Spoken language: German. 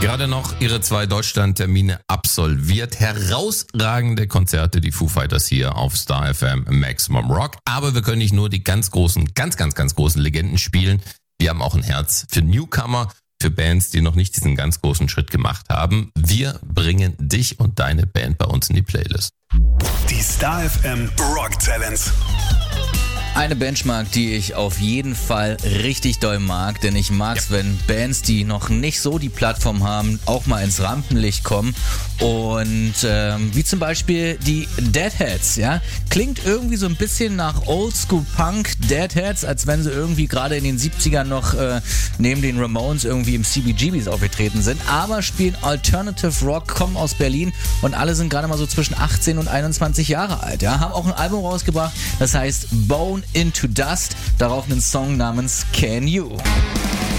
Gerade noch ihre 2 Deutschland-Termine absolviert. Herausragende Konzerte, die Foo Fighters hier auf Star FM Maximum Rock. Aber wir können nicht nur die ganz großen Legenden spielen. Wir haben auch ein Herz für Newcomer, für Bands, die noch nicht diesen ganz großen Schritt gemacht haben. Wir bringen dich und deine Band bei uns in die Playlist. Die Star FM Rock Talents. Eine Benchmark, die ich auf jeden Fall richtig doll mag, denn ich mag's, wenn Bands, die noch nicht so die Plattform haben, auch mal ins Rampenlicht kommen. Und wie zum Beispiel die Deadheads, ja, klingt irgendwie so ein bisschen nach Oldschool Punk Deadheads, als wenn sie irgendwie gerade in den 70ern noch neben den Ramones irgendwie im CBGBs aufgetreten sind, aber spielen Alternative Rock, kommen aus Berlin und alle sind gerade mal so zwischen 18 und 21 Jahre alt, ja, haben auch ein Album rausgebracht, das heißt Bone into Dust, darauf einen Song namens Can You.